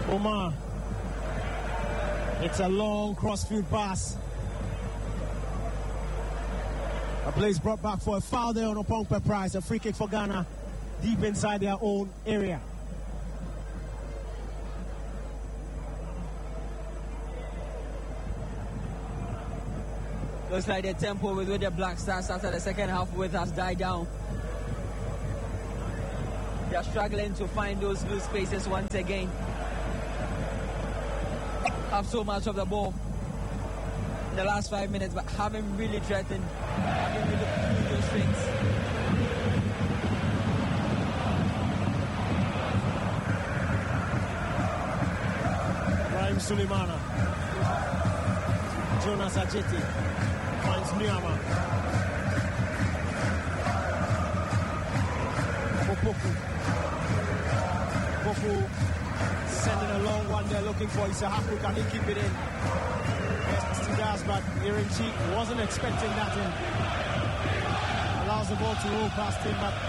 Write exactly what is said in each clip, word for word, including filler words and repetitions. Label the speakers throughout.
Speaker 1: Omar. It's a long crossfield pass. A play is brought back for a foul there on Opongpe Price. A free kick for Ghana deep inside their own area.
Speaker 2: Looks like the tempo with which the Black Stars after the second half with has died down. They are struggling to find those loose spaces once again. Have so much of the ball in the last five minutes, but haven't really threatened, haven't really pulled those strings.
Speaker 1: Ibrahim Sulemana. Jonas Ajeti finds Nyama. Opoku. Opoku sending a long one there looking for Isahaku. Can he keep it in? Yes, he does, but Irinchi wasn't expecting that in. Allows the ball to roll past him, but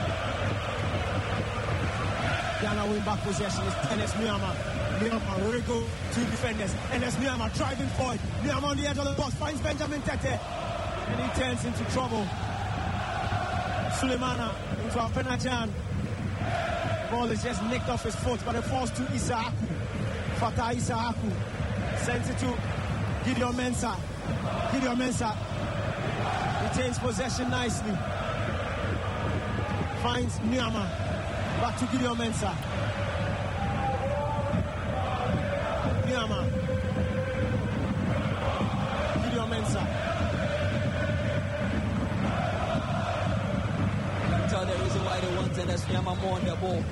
Speaker 1: Ghana win back possession. It's Enes Nyama. Nyama, Rigo, two defenders. Enes Nyama driving forward. Nyama on the edge of the box finds Benjamin Tete. And he turns into trouble. Sulemana into Afenajan. Ball is just nicked off his foot, but it falls to Isahaku. Fatah Isahaku sends it to Gideon Mensah. Gideon Mensah retains possession nicely. Finds Nyama. Back to Gideon Mensah. Nyama. Gideon Mensah.
Speaker 2: Tell the reason why they wanted us Nyama more on the ball.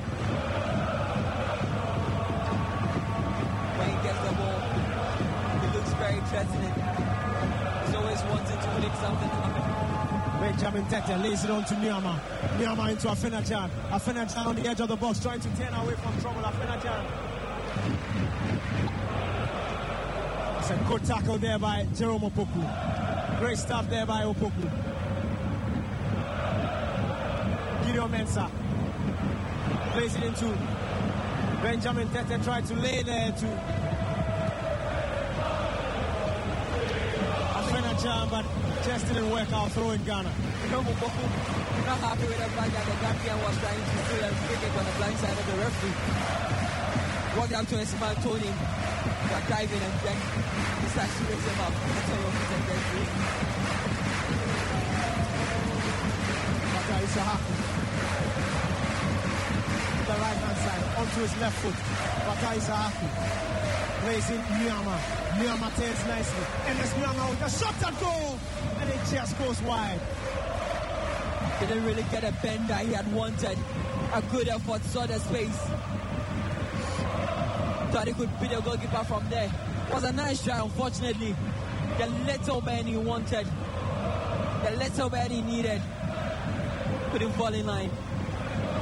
Speaker 2: When he gets the ball, he looks very threatening. He's always wanting to make something happen.
Speaker 1: Benjamin Tete lays it on to Nyama. Nyama into Afenajan. Afenajan on the edge of the box trying to turn away from trouble. Afenajan. It's a good tackle there by Jerome Opoku. Great stuff there by Opoku. Gideon Mensah plays it into Benjamin Tete, tried to lay there to Afenajan, but just didn't work out, throwing Ghana.
Speaker 2: You know, Opoku not happy with the fact that the Gambian was trying to steal and pick it on the blind side of the referee. Walked up to his man, told him to dive in and then decides to raise him up. That's how you can get through.
Speaker 1: Fatah Isahaku. The right hand side onto his left foot. Fatah Isahaku plays in Nyama. Nyama turns nicely. And there's Nyama with a shot at goal. And it just goes wide.
Speaker 2: Didn't really get a bend that he had wanted. A good effort, saw the space. Thought he could beat the goalkeeper from there. Was a nice try, unfortunately. The little man he wanted, the little man he needed, couldn't fall in line.